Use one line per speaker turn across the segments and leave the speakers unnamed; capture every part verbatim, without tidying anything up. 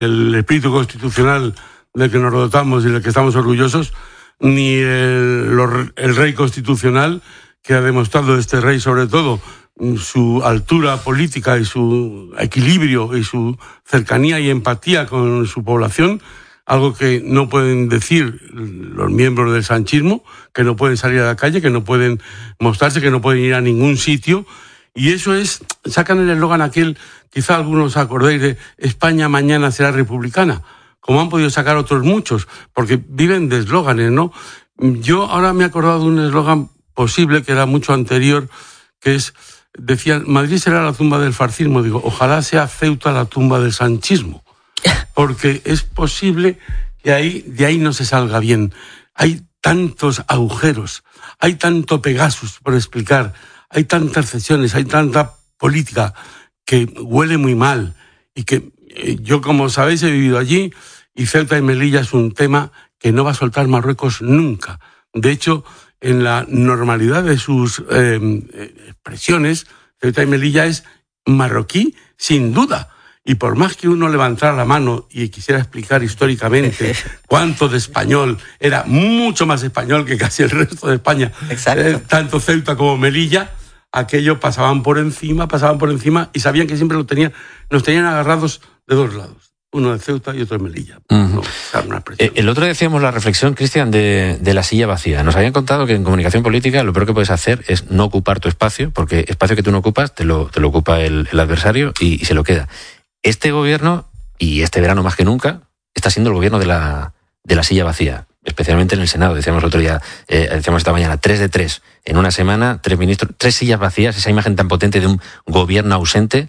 el espíritu constitucional del que nos dotamos y del que estamos orgullosos, ni el, los, el rey constitucional, que ha demostrado este rey sobre todo su altura política y su equilibrio y su cercanía y empatía con su población, algo que no pueden decir los miembros del sanchismo, que no pueden salir a la calle, que no pueden mostrarse, que no pueden ir a ningún sitio. Y eso es, sacan el eslogan aquel, quizá algunos os acordéis de España mañana será republicana, como han podido sacar otros muchos, porque viven de eslóganes, ¿no? Yo ahora me he acordado de un eslogan posible que era mucho anterior, que es, decían, Madrid será la tumba del fascismo. Digo, ojalá sea Ceuta la tumba del sanchismo, porque es posible que ahí, de ahí no se salga bien. Hay tantos agujeros, hay tanto Pegasus por explicar, hay tantas cesiones, hay tanta política que huele muy mal y que eh, yo, como sabéis, he vivido allí, y Ceuta y Melilla es un tema que no va a soltar Marruecos nunca. De hecho, en la normalidad de sus eh, expresiones, Ceuta y Melilla es marroquí sin duda. Y por más que uno levantara la mano y quisiera explicar históricamente cuánto de español, era mucho más español que casi el resto de España, eh, tanto Ceuta como Melilla, aquello pasaban por encima, pasaban por encima y sabían que siempre lo tenían, nos tenían agarrados de dos lados. Uno de Ceuta y otro de Melilla. Uh-huh. No,
el otro día decíamos la reflexión, Cristian, de, de la silla vacía. Nos habían contado que en comunicación política lo peor que puedes hacer es no ocupar tu espacio, porque espacio que tú no ocupas te lo, te lo ocupa el, el adversario y, y se lo queda. Este gobierno, y este verano más que nunca, está siendo el gobierno de la, de la silla vacía, especialmente en el Senado. Decíamos el otro día, eh, decíamos esta mañana, tres de tres. En una semana, tres ministros, tres sillas vacías, esa imagen tan potente de un gobierno ausente.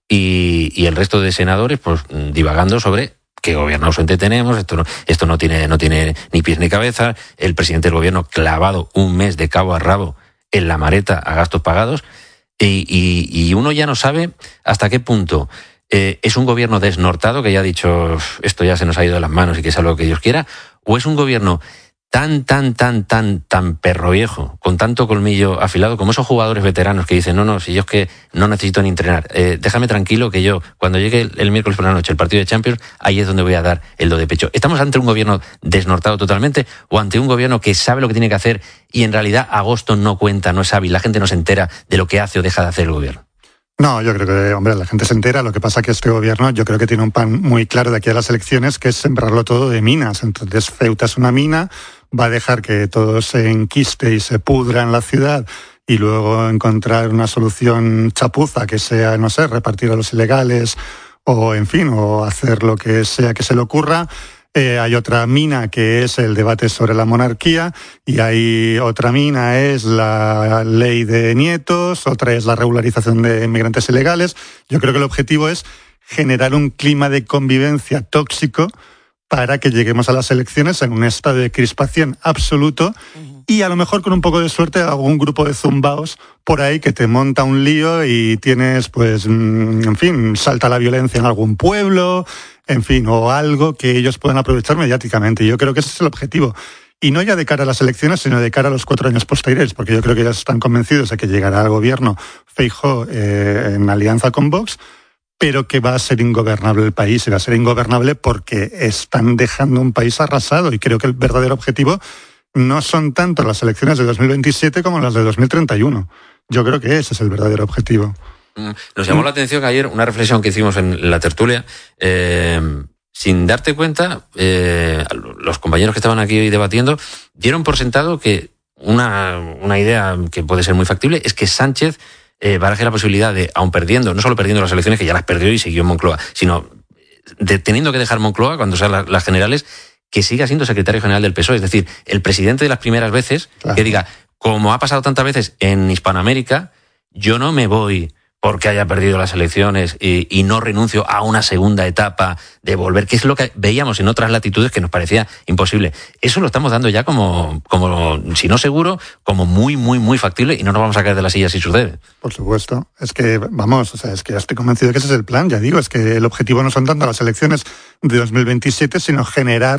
Y, y el resto de senadores, pues, divagando sobre qué gobierno ausente tenemos, esto no, esto no tiene, no tiene ni pies ni cabeza, el presidente del gobierno clavado un mes de cabo a rabo en la maleta a gastos pagados, y, y, y uno ya no sabe hasta qué punto eh, es un gobierno desnortado, que ya ha dicho, esto ya se nos ha ido de las manos y que sea lo que Dios quiera, o es un gobierno tan, tan, tan, tan, tan perro viejo, con tanto colmillo afilado, como esos jugadores veteranos que dicen, no, no, si yo es que no necesito ni entrenar, eh, déjame tranquilo que yo, cuando llegue el, el miércoles por la noche el partido de Champions, ahí es donde voy a dar el do de pecho. ¿Estamos ante un gobierno desnortado totalmente o ante un gobierno que sabe lo que tiene que hacer y en realidad agosto no cuenta, no es hábil, la gente no se entera de lo que hace o deja de hacer el gobierno?
No, yo creo que, hombre, la gente se entera. Lo que pasa que este gobierno, yo creo que tiene un plan muy claro de aquí a las elecciones, que es sembrarlo todo de minas. Entonces, Ceuta es una mina, va a dejar que todo se enquiste y se pudra en la ciudad y luego encontrar una solución chapuza que sea, no sé, repartir a los ilegales o, en fin, o hacer lo que sea que se le ocurra. Eh, hay otra mina que es el debate sobre la monarquía y hay otra mina es la ley de nietos, otra es la regularización de inmigrantes ilegales. Yo creo que el objetivo es generar un clima de convivencia tóxico para que lleguemos a las elecciones en un estado de crispación absoluto y a lo mejor con un poco de suerte algún grupo de zumbaos por ahí que te monta un lío y tienes, pues, en fin, salta la violencia en algún pueblo, en fin, o algo que ellos puedan aprovechar mediáticamente. Yo creo que ese es el objetivo. Y no ya de cara a las elecciones, sino de cara a los cuatro años posteriores, porque yo creo que ya están convencidos de que llegará al gobierno Feijóo eh, en alianza con Vox, pero que va a ser ingobernable el país, y va a ser ingobernable porque están dejando un país arrasado, y creo que el verdadero objetivo no son tanto las elecciones de dos mil veintisiete como las de dos mil treinta y uno. Yo creo que ese es el verdadero objetivo.
Nos llamó la atención que ayer una reflexión que hicimos en la tertulia, eh, sin darte cuenta, eh, los compañeros que estaban aquí debatiendo dieron por sentado que una, una idea que puede ser muy factible es que Sánchez eh, baraje la posibilidad de, aun perdiendo, no solo perdiendo las elecciones, que ya las perdió y siguió en Moncloa, sino de, teniendo que dejar Moncloa cuando sean las, las generales, que siga siendo secretario general del P S O E. Es decir, el presidente de las primeras veces, claro, que diga, como ha pasado tantas veces en Hispanoamérica, yo no me voy porque haya perdido las elecciones y, y no renuncio a una segunda etapa de volver, que es lo que veíamos en otras latitudes que nos parecía imposible. Eso lo estamos dando ya como, como si no seguro, como muy, muy, muy factible, y no nos vamos a caer de la silla si sucede.
Por supuesto. Es que, vamos, o sea, es que ya estoy convencido de que ese es el plan, ya digo, es que el objetivo no son tanto las elecciones de dos mil veintisiete, sino generar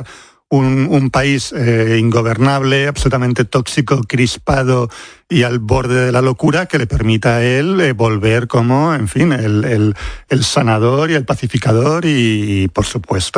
un, un país eh, ingobernable, absolutamente tóxico, crispado y al borde de la locura, que le permita a él eh, volver como, en fin, el, el, el sanador y el pacificador y, y por supuesto,